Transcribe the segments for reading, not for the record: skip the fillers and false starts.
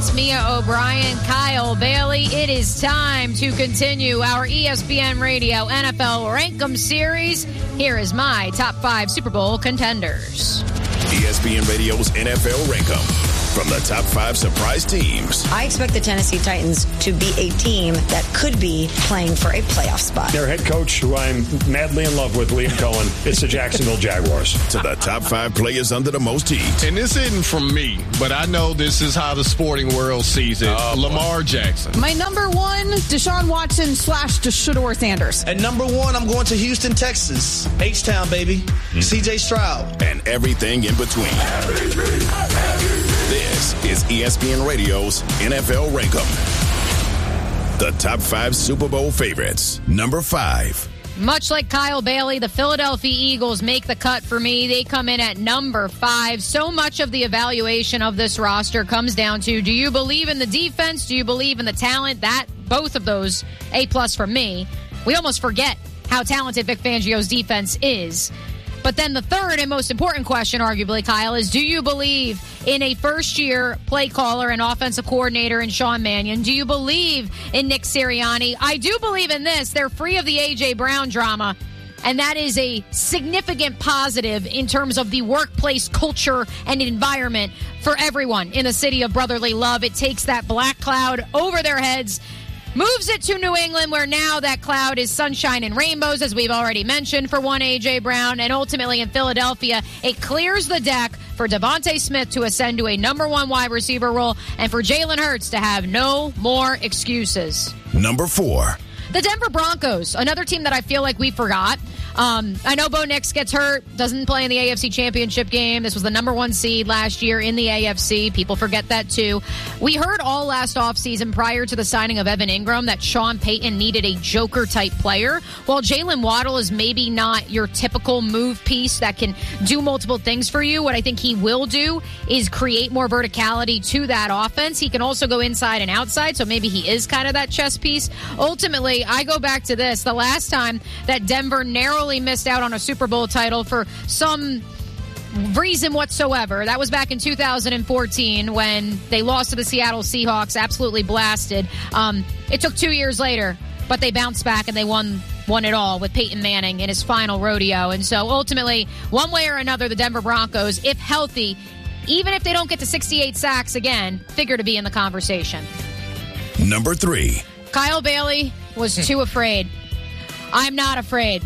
Lance, Mia O'Brien, Kyle Bailey. It is time to continue our ESPN Radio NFL Rank-'em series. Here is my top 5 Super Bowl contenders. ESPN Radio's NFL Rank-'em. From the top 5 surprise teams. I expect the Tennessee Titans to be a team that could be playing for a playoff spot. Their head coach, who I'm madly in love with, Liam Cohen, it's the Jacksonville Jaguars. To the top 5 players under the most heat. And this isn't from me, but I know this is how the sporting world sees it. Lamar Jackson. My number 1, Deshaun Watson / Shedeur Sanders. At number 1, I'm going to Houston, Texas. H-Town, baby. CJ Stroud. And everything in between. This is ESPN Radio's NFL Rank-'em. The top 5 Super Bowl favorites. Number 5. Much like Kyle Bailey, the Philadelphia Eagles make the cut for me. They come in at number 5. So much of the evaluation of this roster comes down to, do you believe in the defense? Do you believe in the talent? Both of those, A+ from me. We almost forget how talented Vic Fangio's defense is. But then the third and most important question, arguably, Kyle, is do you believe in a first-year play caller and offensive coordinator in Sean Mannion? Do you believe in Nick Sirianni? I do believe in this. They're free of the A.J. Brown drama, and that is a significant positive in terms of the workplace culture and environment for everyone in the city of brotherly love. It takes that black cloud over their heads, moves it to New England, where now that cloud is sunshine and rainbows, as we've already mentioned, for one A.J. Brown. And ultimately in Philadelphia, it clears the deck for Devontae Smith to ascend to a number 1 wide receiver role and for Jalen Hurts to have no more excuses. Number 4. The Denver Broncos, another team that I feel like we forgot. I know Bo Nix gets hurt, doesn't play in the AFC Championship game. This was the number 1 seed last year in the AFC. People forget that too. We heard all last offseason prior to the signing of Evan Ingram that Sean Payton needed a Joker-type player. While Jalen Waddle is maybe not your typical move piece that can do multiple things for you, what I think he will do is create more verticality to that offense. He can also go inside and outside, so maybe he is kind of that chess piece. Ultimately, I go back to this. The last time that Denver narrowly missed out on a Super Bowl title for some reason whatsoever, that was back in 2014 when they lost to the Seattle Seahawks, absolutely blasted. It took 2 years later, but they bounced back and they won it all with Peyton Manning in his final rodeo. And so ultimately, one way or another, the Denver Broncos, if healthy, even if they don't get to 68 sacks again, figure to be in the conversation. Number 3. Kyle Bailey was too afraid. I'm not afraid.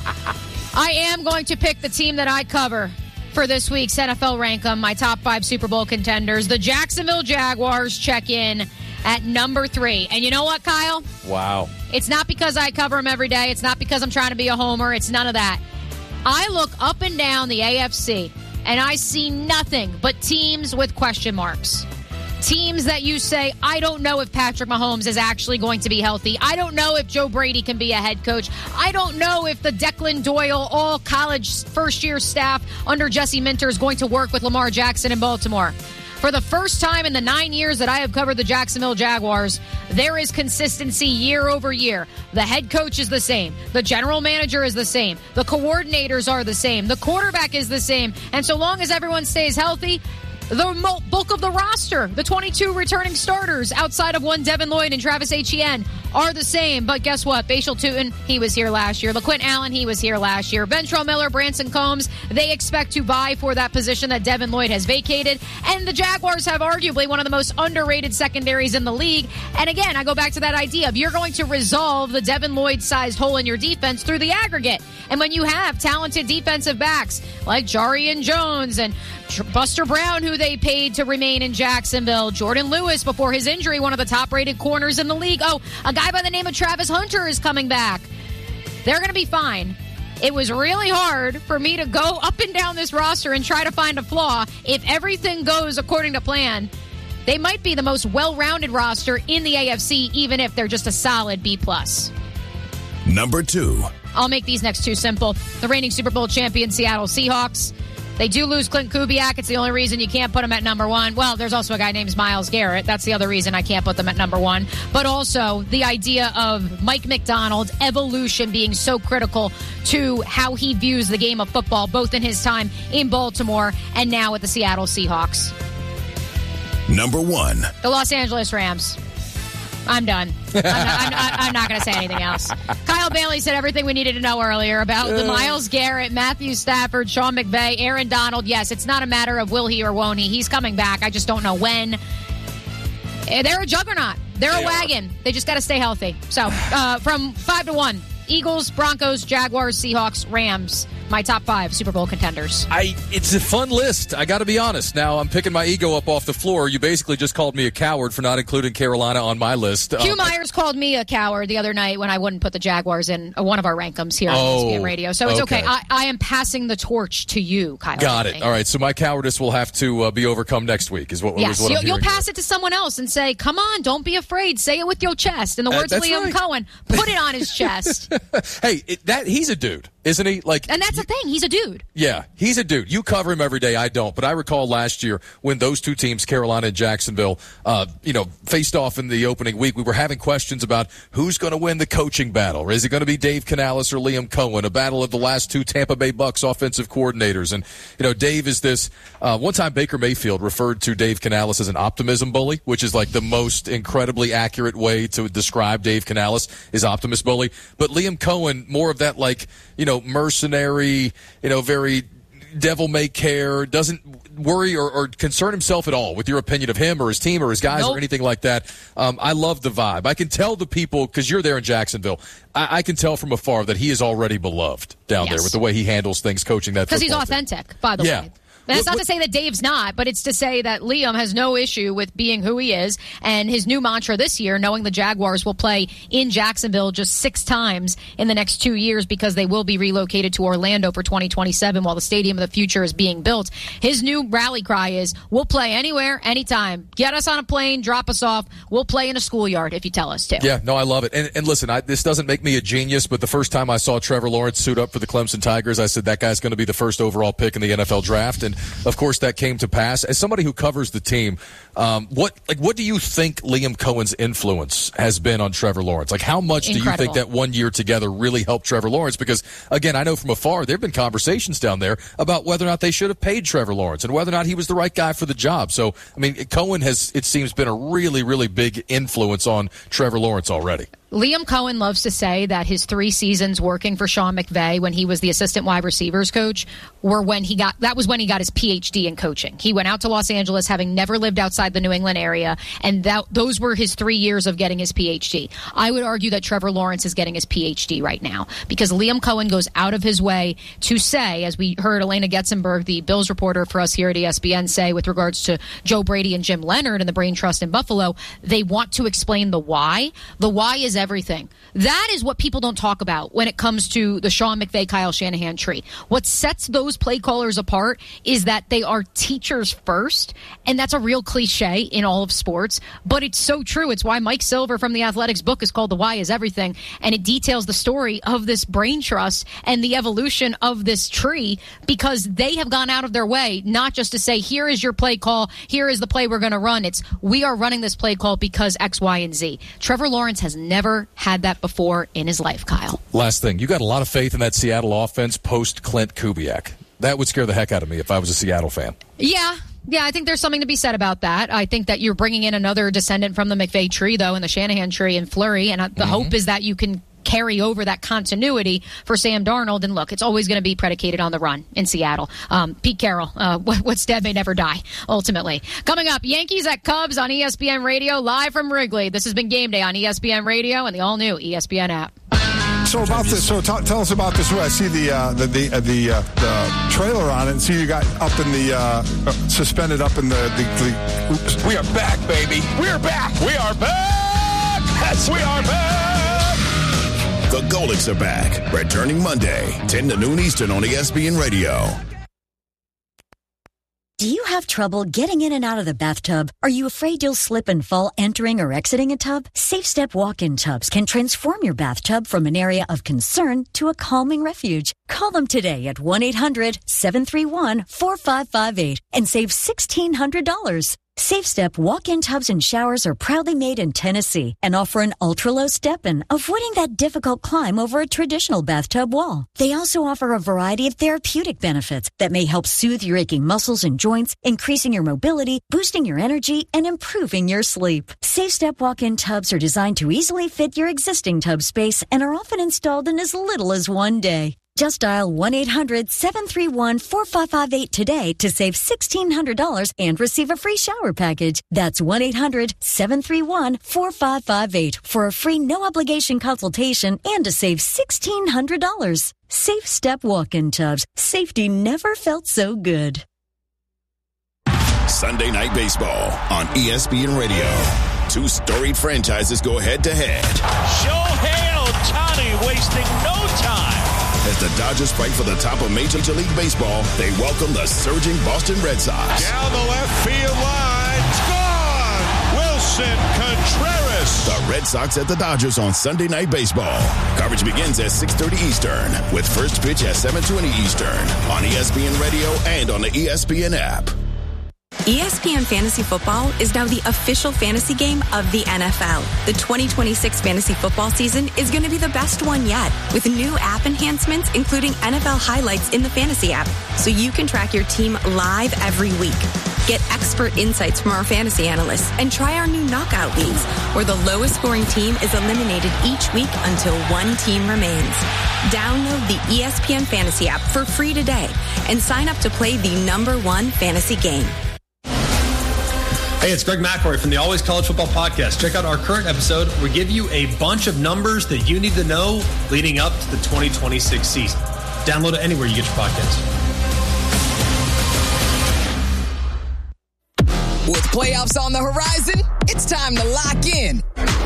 I am going to pick the team that I cover for this week's NFL Rank-'em, my top 5 Super Bowl contenders. The Jacksonville Jaguars check in at number 3. And you know what, Kyle? Wow. It's not because I cover them every day. It's not because I'm trying to be a homer. It's none of that. I look up and down the AFC, and I see nothing but teams with question marks. Teams that you say, I don't know if Patrick Mahomes is actually going to be healthy. I don't know if Joe Brady can be a head coach. I don't know if the Declan Doyle all-college first-year staff under Jesse Minter is going to work with Lamar Jackson in Baltimore. For the first time in the 9 years that I have covered the Jacksonville Jaguars, there is consistency year over year. The head coach is the same. The general manager is the same. The coordinators are the same. The quarterback is the same. And so long as everyone stays healthy, the bulk of the roster, the 22 returning starters outside of one Devin Lloyd and Travis Etienne, are the same. But guess what? Bashal Tutin, he was here last year. LaQuint Allen, he was here last year. Ventrell Miller, Branson Combs, they expect to vie for that position that Devin Lloyd has vacated. And the Jaguars have arguably one of the most underrated secondaries in the league. And again, I go back to that idea of you're going to resolve the Devin Lloyd-sized hole in your defense through the aggregate. And when you have talented defensive backs like Jarian Jones and Buster Brown, who they paid to remain in Jacksonville, Jordan Lewis before his injury, one of the top-rated corners in the league. Oh, a guy by the name of Travis Hunter is coming back. They're going to be fine. It was really hard for me to go up and down this roster and try to find a flaw. If everything goes according to plan, they might be the most well-rounded roster in the AFC, even if they're just a solid B+. Number 2. I'll make these next two simple. The reigning Super Bowl champion Seattle Seahawks. They do lose Clint Kubiak. It's the only reason you can't put them at number 1. Well, there's also a guy named Myles Garrett. That's the other reason I can't put them at number 1. But also the idea of Mike Macdonald's evolution being so critical to how he views the game of football, both in his time in Baltimore and now with the Seattle Seahawks. Number 1. The Los Angeles Rams. I'm done. I'm not going to say anything else. Kyle Bailey said everything we needed to know earlier about the Myles Garrett, Matthew Stafford, Sean McVay, Aaron Donald. Yes, it's not a matter of will he or won't he. He's coming back. I just don't know when. They're a juggernaut. They're a wagon. They just got to stay healthy. So, from 5-1, Eagles, Broncos, Jaguars, Seahawks, Rams. My top 5 Super Bowl contenders. It's a fun list. I got to be honest. Now, I'm picking my ego up off the floor. You basically just called me a coward for not including Carolina on my list. Hugh Myers called me a coward the other night when I wouldn't put the Jaguars in one of our rankums here on ESPN Radio. So it's okay. I am passing the torch to you, Kyle. Got it. All right. So my cowardice will have to be overcome next week is what yes, I'm hearing. You'll pass it to someone else and say, come on, don't be afraid. Say it with your chest. In the words of Liam Cohen, put it on his chest. Hey, he's a dude, isn't he? And that's the thing. He's a dude. Yeah, he's a dude. You cover him every day. I don't. But I recall last year when those two teams, Carolina and Jacksonville, faced off in the opening week, we were having questions about who's going to win the coaching battle. Is it going to be Dave Canales or Liam Cohen? A battle of the last two Tampa Bay Bucks offensive coordinators. And, Dave is this. One time Baker Mayfield referred to Dave Canales as an optimism bully, which is like the most incredibly accurate way to describe Dave Canales is optimist bully. But Liam Cohen, more of that mercenary, very devil-may-care, doesn't worry or concern himself at all with your opinion of him or his team or his guys or anything like that. I love the vibe. I can tell the people, because you're there in Jacksonville, I can tell from afar that he is already beloved down there with the way he handles things, coaching that football team. Because he's authentic, by the way. That's not to say that Dave's not, but it's to say that Liam has no issue with being who he is. And his new mantra this year, knowing the Jaguars will play in Jacksonville just 6 times in the next 2 years because they will be relocated to Orlando for 2027 while the Stadium of the Future is being built. His new rally cry is, we'll play anywhere, anytime. Get us on a plane, drop us off. We'll play in a schoolyard if you tell us to. Yeah, no, I love it. And listen, this doesn't make me a genius, but the first time I saw Trevor Lawrence suit up for the Clemson Tigers, I said that guy's going to be the first overall pick in the NFL draft. And of course, that came to pass. As somebody who covers the team, what do you think Liam Cohen's influence has been on Trevor Lawrence? Like, how much do you think that 1 year together really helped Trevor Lawrence? Because, again, I know from afar there have been conversations down there about whether or not they should have paid Trevor Lawrence and whether or not he was the right guy for the job. So, I mean, Cohen has, it seems, been a really, really big influence on Trevor Lawrence already. Liam Cohen loves to say that his 3 seasons working for Sean McVay when he was the assistant wide receivers coach were when he got his PhD in coaching. He went out to Los Angeles having never lived outside the New England area, and those were his 3 years of getting his PhD. I would argue that Trevor Lawrence is getting his PhD right now because Liam Cohen goes out of his way to say, as we heard Elena Getzenberg, the Bills reporter for us here at ESPN, say with regards to Joe Brady and Jim Leonard and the Brain Trust in Buffalo, they want to explain the why. The why is everything. That is what people don't talk about when it comes to the Sean McVay, Kyle Shanahan tree. What sets those play callers apart is that they are teachers first, and that's a real cliche in all of sports, but it's so true. It's why Mike Silver from The Athletics book is called The Why is Everything, and it details the story of this brain trust and the evolution of this tree because they have gone out of their way not just to say, here is your play call, here is the play we're going to run. It's, we are running this play call because X, Y, and Z. Trevor Lawrence has never had that before in his life, Kyle. Last thing, you got a lot of faith in that Seattle offense post Clint Kubiak. That would scare the heck out of me if I was a Seattle fan. Yeah, I think there's something to be said about that. I think that you're bringing in another descendant from the McVay tree, though, and the Shanahan tree in Fleury, and the hope is that you can carry over that continuity for Sam Darnold. And look, it's always going to be predicated on the run in Seattle. Pete Carroll, what's dead may never die, ultimately. Coming up, Yankees at Cubs on ESPN Radio, live from Wrigley. This has been Game Day on ESPN Radio and the all-new ESPN app. So about this, tell us about this. I see the trailer on it, and see you got up in the suspended up in the oops. We are back, baby. We're back. We are back. Yes, we are back. The Goldics are back, returning Monday, 10 to noon Eastern on ESPN Radio. Do you have trouble getting in and out of the bathtub? Are you afraid you'll slip and fall entering or exiting a tub? SafeStep walk-in tubs can transform your bathtub from an area of concern to a calming refuge. Call them today at 1-800-731-4558 and save $1,600. SafeStep walk-in tubs and showers are proudly made in Tennessee and offer an ultra-low step-in, avoiding that difficult climb over a traditional bathtub wall. They also offer a variety of therapeutic benefits that may help soothe your aching muscles and joints, increasing your mobility, boosting your energy, and improving your sleep. SafeStep walk-in tubs are designed to easily fit your existing tub space and are often installed in as little as 1 day. Just dial 1-800-731-4558 today to save $1,600 and receive a free shower package. That's 1-800-731-4558 for a free no-obligation consultation and to save $1,600. SafeStep walk-in tubs. Safety never felt so good. Sunday Night Baseball on ESPN Radio. Two storied franchises go head-to-head. Shohei Ohtani wasting no time. As the Dodgers fight for the top of Major League Baseball, they welcome the surging Boston Red Sox. Down the left field line. It's gone! Wilson Contreras. The Red Sox at the Dodgers on Sunday Night Baseball. Coverage begins at 6:30 Eastern, with first pitch at 7:20 Eastern on ESPN Radio and on the ESPN app. ESPN Fantasy Football is now the official fantasy game of the NFL. The 2026 fantasy football season is going to be the best one yet, with new app enhancements, including NFL highlights in the fantasy app, so you can track your team live every week. Get expert insights from our fantasy analysts and try our new knockout leagues, where the lowest scoring team is eliminated each week until one team remains. Download the ESPN Fantasy app for free today and sign up to play the #1 fantasy game. Hey, it's Greg McElroy from the Always College Football Podcast. Check out our current episode. We give you a bunch of numbers that you need to know leading up to the 2026 season. Download it anywhere you get your podcasts. With playoffs on the horizon, it's time to lock in